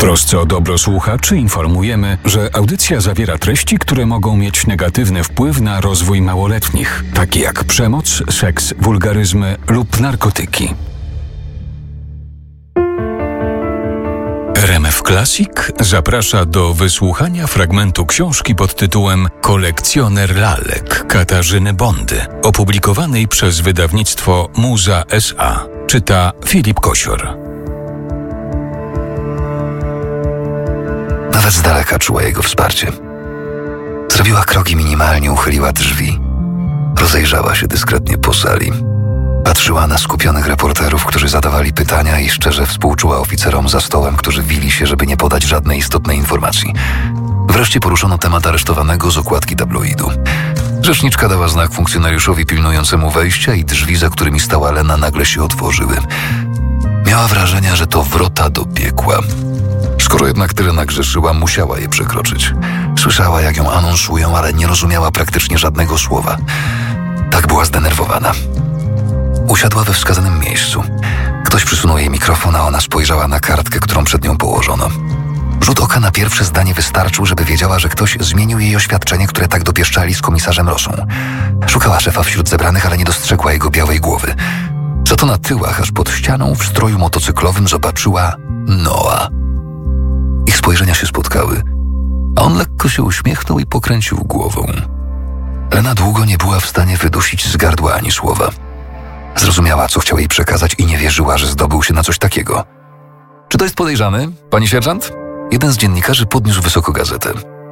trosce o dobro słuchaczy informujemy, że audycja zawiera treści, które mogą mieć negatywny wpływ na rozwój małoletnich, takie jak przemoc, seks, wulgaryzmy lub narkotyki. RMF Classic zaprasza do wysłuchania fragmentu książki pod tytułem Kolekcjoner lalek Katarzyny Bondy, opublikowanej przez wydawnictwo Muza S.A. Czyta Filip Kosior. Nawet z daleka czuła jego wsparcie. Zrobiła krok i minimalnie uchyliła drzwi. Rozejrzała się dyskretnie po sali. Patrzyła na skupionych reporterów, którzy zadawali pytania i szczerze współczuła oficerom za stołem, którzy wili się, żeby nie podać żadnej istotnej informacji. Wreszcie poruszono temat aresztowanego z okładki tabloidu. Rzeczniczka dała znak funkcjonariuszowi pilnującemu wejścia i drzwi, za którymi stała Lena, nagle się otworzyły. Miała wrażenie, że to wrota do piekła. Skoro jednak tyle nagrzeszyła, musiała je przekroczyć. Słyszała, jak ją anonsują, ale nie rozumiała praktycznie żadnego słowa. Tak była zdenerwowana. Usiadła we wskazanym miejscu. Ktoś przysunął jej mikrofon, a ona spojrzała na kartkę, którą przed nią położono. Rzut oka na pierwsze zdanie wystarczył, żeby wiedziała, że ktoś zmienił jej oświadczenie, które tak dopieszczali z komisarzem Rosą. Szukała szefa wśród zebranych, ale nie dostrzegła jego białej głowy. Za to na tyłach, aż pod ścianą, w stroju motocyklowym zobaczyła Noa. Ich spojrzenia się spotkały, a on lekko się uśmiechnął i pokręcił głową. Lena długo nie była w stanie wydusić z gardła ani słowa. Zrozumiała, co chciał jej przekazać i nie wierzyła, że zdobył się na coś takiego. Czy to jest podejrzany, pani sierżant? Jeden z dziennikarzy podniósł wysoko gazetę.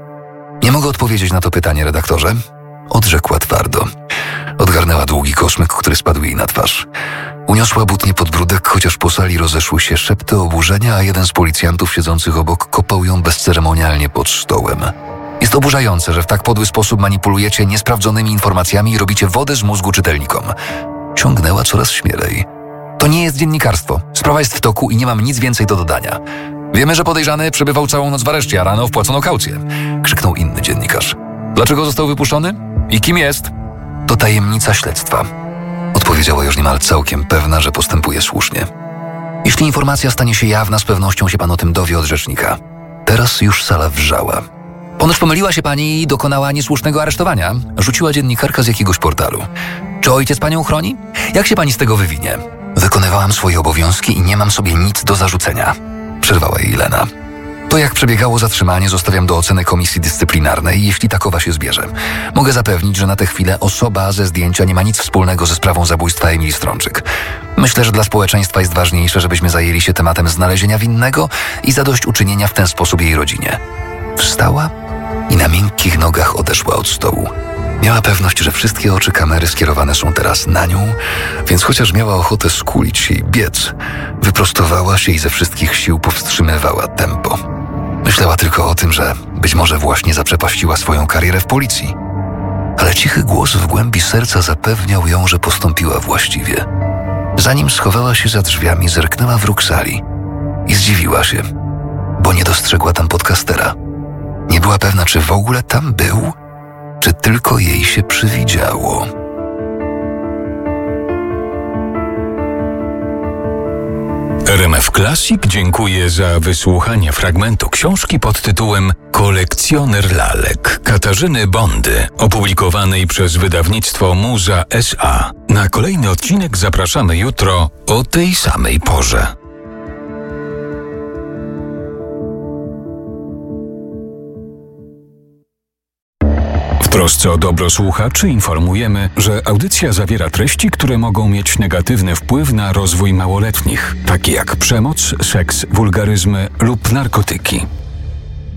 Nie mogę odpowiedzieć na to pytanie, redaktorze, odrzekła twardo. Odgarnęła długi kosmyk, który spadł jej na twarz. Uniosła butnie podbródek, chociaż po sali rozeszły się szepty oburzenia, a jeden z policjantów siedzących obok kopał ją bezceremonialnie pod stołem. Jest oburzające, że w tak podły sposób manipulujecie niesprawdzonymi informacjami i robicie wodę z mózgu czytelnikom. Ciągnęła coraz śmielej. To nie jest dziennikarstwo. Sprawa jest w toku i nie mam nic więcej do dodania. Wiemy, że podejrzany przebywał całą noc w areszcie, a rano wpłacono kaucję. Krzyknął inny dziennikarz. Dlaczego został wypuszczony? I kim jest? To tajemnica śledztwa. Odpowiedziała już niemal całkiem pewna, że postępuje słusznie. Jeśli informacja stanie się jawna, z pewnością się pan o tym dowie od rzecznika. Teraz już sala wrzała. Ponoć pomyliła się pani i dokonała niesłusznego aresztowania, rzuciła dziennikarka z jakiegoś portalu. Czy ojciec panią chroni? Jak się pani z tego wywinie? Wykonywałam swoje obowiązki i nie mam sobie nic do zarzucenia. Przerwała jej Lena. To, jak przebiegało zatrzymanie, zostawiam do oceny komisji dyscyplinarnej, jeśli takowa się zbierze. Mogę zapewnić, że na tę chwilę osoba ze zdjęcia nie ma nic wspólnego ze sprawą zabójstwa Emilii Strączyk. Myślę, że dla społeczeństwa jest ważniejsze, żebyśmy zajęli się tematem znalezienia winnego i zadośćuczynienia w ten sposób jej rodzinie. Wstała i na miękkich nogach odeszła od stołu. Miała pewność, że wszystkie oczy kamery skierowane są teraz na nią, więc chociaż miała ochotę skulić się i biec, wyprostowała się i ze wszystkich sił powstrzymywała tempo. Myślała tylko o tym, że być może właśnie zaprzepaściła swoją karierę w policji. Ale cichy głos w głębi serca zapewniał ją, że postąpiła właściwie. Zanim schowała się za drzwiami, zerknęła w róg sali i zdziwiła się, bo nie dostrzegła tam podcastera. Nie była pewna, czy w ogóle tam był, czy tylko jej się przywidziało. RMF Classic dziękuję za wysłuchanie fragmentu książki pod tytułem Kolekcjoner lalek Katarzyny Bondy, opublikowanej przez wydawnictwo Muza S.A. Na kolejny odcinek zapraszamy jutro o tej samej porze. W trosce o dobro słuchaczy informujemy, że audycja zawiera treści, które mogą mieć negatywny wpływ na rozwój małoletnich, takie jak przemoc, seks, wulgaryzmy lub narkotyki.